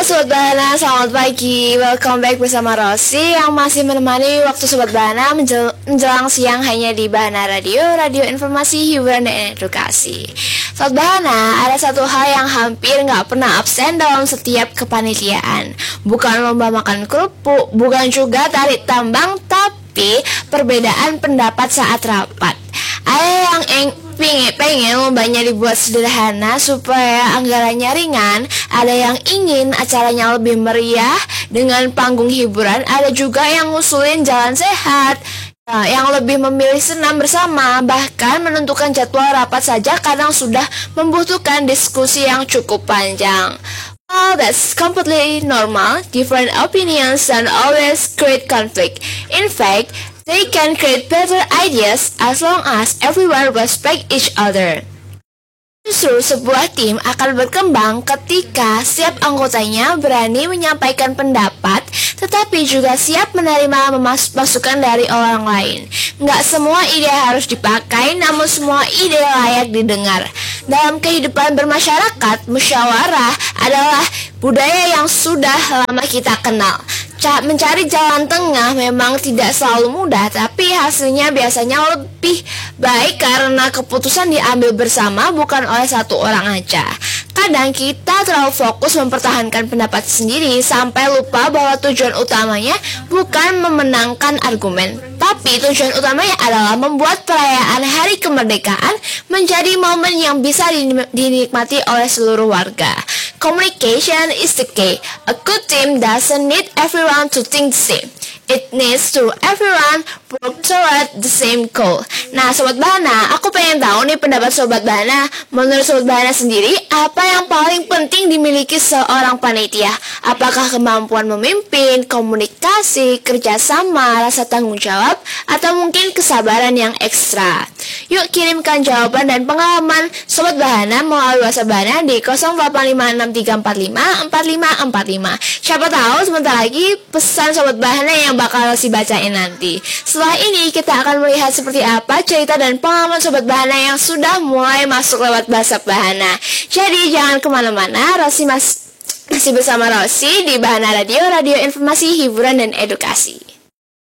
Sobat Bahana, selamat pagi. Welcome back bersama Rosi yang masih menemani waktu Sobat Bahana menjelang siang hanya di Bahana Radio, radio informasi, hiburan, dan edukasi. Sobat Bahana, ada satu hal yang hampir nggak pernah absen dalam setiap kepanitiaan. Bukan lomba makan kerupuk, bukan juga tarik tambang, tapi perbedaan pendapat saat rapat. Ada yang pengen lombanya dibuat sederhana supaya anggarannya ringan. Ada yang ingin acaranya lebih meriah dengan panggung hiburan. Ada juga yang ngusulin jalan sehat, yang lebih memilih senam bersama. Bahkan menentukan jadwal rapat saja kadang sudah membutuhkan diskusi yang cukup panjang. Well, that's completely normal. Different opinions don't always create conflict. In fact, they can create better ideas as long as everyone respect each other. Justru sebuah tim akan berkembang ketika setiap anggotanya berani menyampaikan pendapat, tetapi juga siap menerima masukan dari orang lain. Nggak semua ide harus dipakai, namun semua ide layak didengar. Dalam kehidupan bermasyarakat, musyawarah adalah budaya yang sudah lama kita kenal. Mencari jalan tengah memang tidak selalu mudah, tapi hasilnya biasanya lebih baik karena keputusan diambil bersama, bukan oleh satu orang aja. Kadang kita terlalu fokus mempertahankan pendapat sendiri sampai lupa bahwa tujuan utamanya bukan memenangkan argumen, tapi tujuan utamanya adalah membuat perayaan Hari Kemerdekaan menjadi momen yang bisa dinikmati oleh seluruh warga. Communication is the key. A good team doesn't need everyone to think the same. It needs to everyone work toward the same goal. Nah, Sobat Bahana, aku pengen tahu nih pendapat Sobat Bahana. Menurut Sobat Bahana sendiri, apa yang paling penting dimiliki seorang panitia? Apakah kemampuan memimpin, komunikasi, kerjasama, rasa tanggung jawab, atau mungkin kesabaran yang ekstra? Yuk kirimkan jawaban dan pengalaman Sobat Bahana melalui WhatsApp Bahana di 085635454545. Siapa tahu sebentar lagi pesan Sobat Bahana yang bakal Rosi bacain nanti. Setelah ini kita akan melihat seperti apa cerita dan pengalaman Sobat Bahana yang sudah mulai masuk lewat WhatsApp Bahana. Jadi jangan kemana-mana, Rosi masih bersama Rosi di Bahana Radio, radio informasi, hiburan, dan edukasi.